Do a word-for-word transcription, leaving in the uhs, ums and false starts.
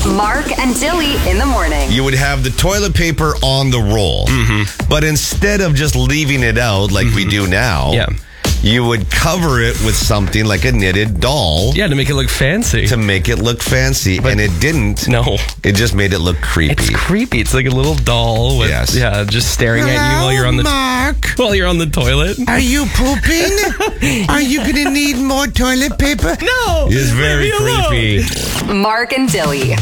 Mark and Dilly in the morning. You would have the toilet paper on the roll. Mm-hmm. But instead of just leaving it out like mm-hmm. we do now, yeah. you would cover it with something like a knitted doll. Yeah, to make it look fancy. To make it look fancy. But and it didn't. No. It just made it look creepy. It's creepy. It's like a little doll with, yes. yeah, just staring Hello, at you while you're on the Mark. while you're on the toilet. Are you pooping? Are you going to need more toilet paper? No. It's very creepy. Mark and Dilly.